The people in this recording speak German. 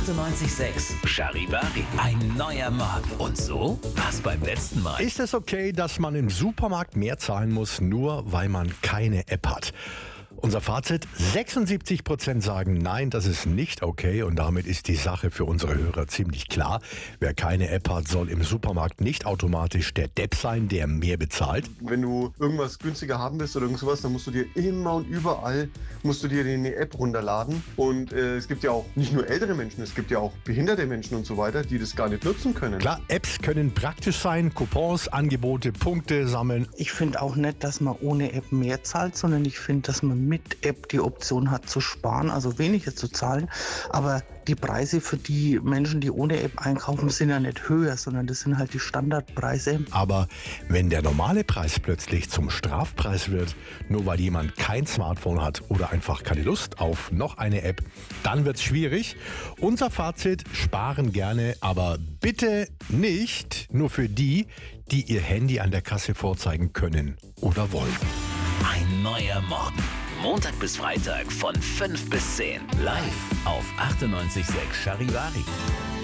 98.6 Charivari. Ein neuer Morgen. Und so war's beim letzten Mal. Ist es okay, dass man im Supermarkt mehr zahlen muss, nur weil man keine App hat? Unser Fazit: 76% sagen nein, das ist nicht okay, und damit ist die Sache für unsere Hörer ziemlich klar. Wer keine App hat, soll im Supermarkt nicht automatisch der Depp sein, der mehr bezahlt. Wenn du irgendwas günstiger haben willst oder irgend sowas, dann musst du dir immer und überall eine App runterladen. Und es gibt ja auch nicht nur ältere Menschen, es gibt ja auch behinderte Menschen und so weiter, die das gar nicht nutzen können. Klar, Apps können praktisch sein, Coupons, Angebote, Punkte sammeln. Ich finde auch nicht, dass man ohne App mehr zahlt, sondern ich finde, dass man mit App die Option hat zu sparen, also weniger zu zahlen. Aber die Preise für die Menschen, die ohne App einkaufen, sind ja nicht höher, sondern das sind halt die Standardpreise. Aber wenn der normale Preis plötzlich zum Strafpreis wird, nur weil jemand kein Smartphone hat oder einfach keine Lust auf noch eine App, dann wird's schwierig. Unser Fazit: sparen gerne, aber bitte nicht nur für die, die ihr Handy an der Kasse vorzeigen können oder wollen. Ein neuer Morgen. Montag bis Freitag von 5 bis 10. Live auf 98.6 Charivari.